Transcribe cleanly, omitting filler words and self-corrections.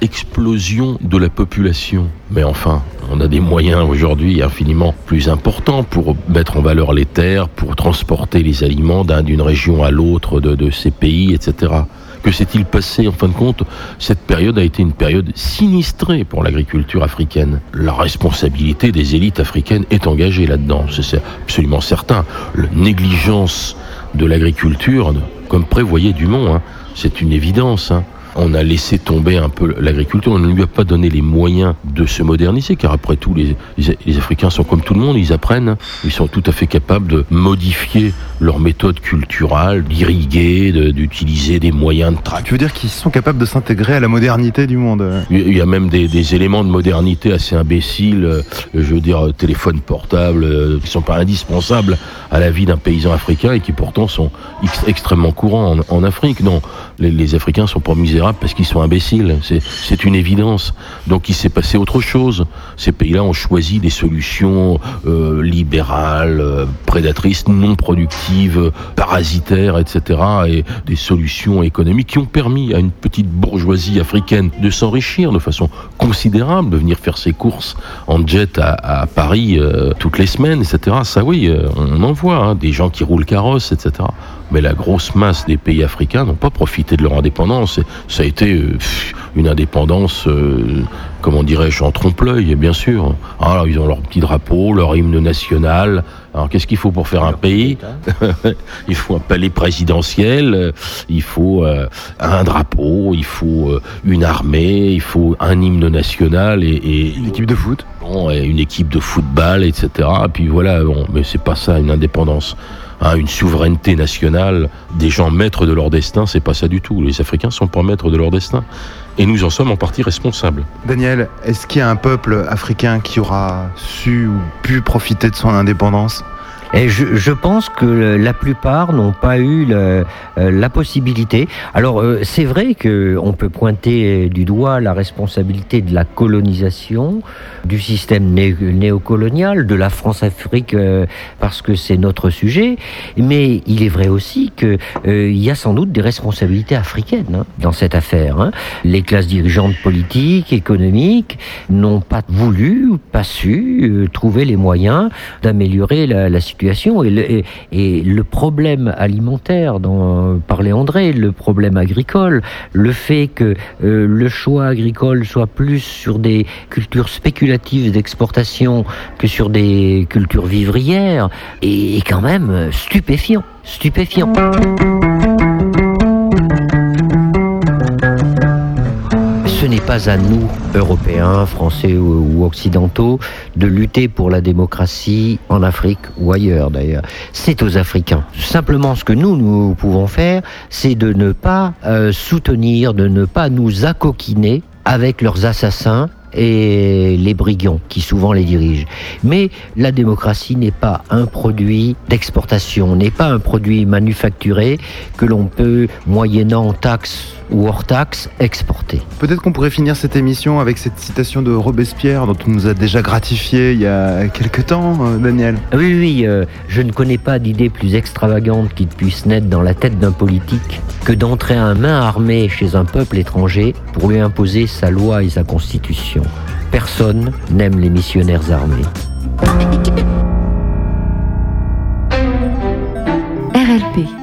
explosion de la population. Mais enfin, on a des moyens aujourd'hui infiniment plus importants pour mettre en valeur les terres, pour transporter les aliments d'une région à l'autre de ces pays, etc. Que s'est-il passé en fin de compte? Cette période a été une période sinistrée pour l'agriculture africaine. La responsabilité des élites africaines est engagée là-dedans, c'est absolument certain. La négligence de l'agriculture, comme prévoyait Dumont, c'est une évidence. On a laissé tomber un peu l'agriculture, on ne lui a pas donné les moyens de se moderniser, car après tout, les Africains sont comme tout le monde, ils apprennent, ils sont tout à fait capables de modifier leur méthode culturelle, d'irriguer, d'utiliser des moyens de traque. Tu veux dire qu'ils sont capables de s'intégrer à la modernité du monde? Il y a même des éléments de modernité assez imbéciles, je veux dire, téléphones portables, qui ne sont pas indispensables à la vie d'un paysan africain et qui pourtant sont extrêmement courants en Afrique. Non, les Africains sont pas misérables parce qu'ils sont imbéciles, c'est une évidence. Donc il s'est passé autre chose. Ces pays-là ont choisi des solutions libérales, prédatrices, non productives, parasitaires, etc. Et des solutions économiques qui ont permis à une petite bourgeoisie africaine de s'enrichir de façon considérable, de venir faire ses courses en jet à Paris toutes les semaines, etc. Ça oui, on en voit, des gens qui roulent carrosse, etc. Mais la grosse masse des pays africains n'ont pas profité de leur indépendance. Ça a été une indépendance, comment dirais-je, en trompe-l'œil, bien sûr. Alors, ils ont leur petit drapeau, leur hymne national. Alors, qu'est-ce qu'il faut pour faire un pays? Il faut un palais présidentiel, il faut un drapeau, il faut une armée, il faut un hymne national et une équipe de foot. Bon, et une équipe de football, etc. Et puis voilà, bon, mais c'est pas ça, une indépendance. Une souveraineté nationale, des gens maîtres de leur destin, c'est pas ça du tout. Les Africains sont pas maîtres de leur destin. Et nous en sommes en partie responsables. Daniel, est-ce qu'il y a un peuple africain qui aura su ou pu profiter de son indépendance? Et je pense que la plupart n'ont pas eu la possibilité. Alors, c'est vrai qu'on peut pointer du doigt la responsabilité de la colonisation, du système néocolonial, de la France-Afrique, parce que c'est notre sujet. Mais il est vrai aussi qu'il y a sans doute des responsabilités africaines dans cette affaire. Les classes dirigeantes politiques, économiques, n'ont pas voulu ou pas su trouver les moyens d'améliorer la situation. Et le problème alimentaire dont parlait André, le problème agricole, le fait que le choix agricole soit plus sur des cultures spéculatives d'exportation que sur des cultures vivrières est quand même stupéfiant. Ce n'est pas à nous, Européens, Français ou Occidentaux, de lutter pour la démocratie en Afrique ou ailleurs d'ailleurs. C'est aux Africains. Simplement, ce que nous pouvons faire, c'est de ne pas soutenir, de ne pas nous accoquiner avec leurs assassins et les brigands qui souvent les dirigent. Mais la démocratie n'est pas un produit d'exportation, n'est pas un produit manufacturé que l'on peut, moyennant taxes ou hors taxes, exporter. Peut-être qu'on pourrait finir cette émission avec cette citation de Robespierre dont on nous a déjà gratifié il y a quelque temps, Daniel. Oui, je ne connais pas d'idée plus extravagante qui puisse naître dans la tête d'un politique que d'entrer à main armée chez un peuple étranger pour lui imposer sa loi et sa constitution. Personne n'aime les missionnaires armés. RLP